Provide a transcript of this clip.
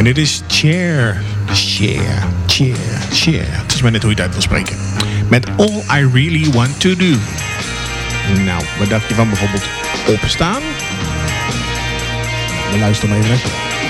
En dit is Cher. Cher. Het is maar net hoe je het uit wil spreken. Met All I Really Want To Do. Nou, wat dacht je van bijvoorbeeld opstaan? We luisteren maar even naar.